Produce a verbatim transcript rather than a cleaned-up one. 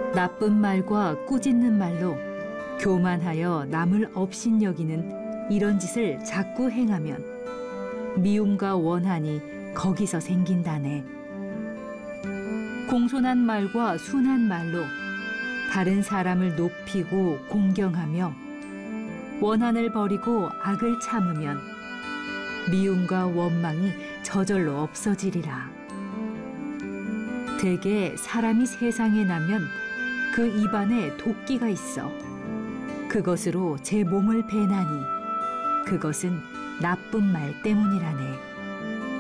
나쁜 말과 꾸짖는 말로 교만하여 남을 업신여기는 이런 짓을 자꾸 행하면 미움과 원한이 거기서 생긴다네. 공손한 말과 순한 말로 다른 사람을 높이고 공경하며 원한을 버리고 악을 참으면 미움과 원망이 저절로 없어지리라. 대개 사람이 세상에 나면 그 입안에 도끼가 있어 그것으로 제 몸을 베나니 그것은 나쁜 말 때문이라네.